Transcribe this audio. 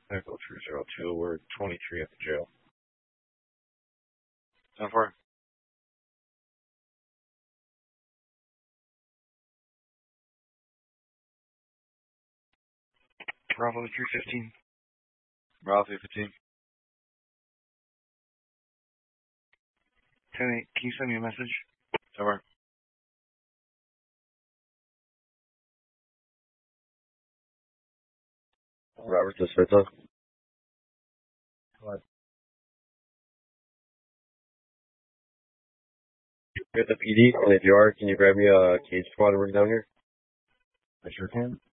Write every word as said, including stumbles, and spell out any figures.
Echo three zero two, we're twenty-three at the jail. ten four. Bravo three fifteen. Bravo three fifteen. ten eight, can you send me a message? ten four. Robert DeSmita. What? You're at the P D, and if you are, can you grab me a cage squad and bring it down here? I sure can.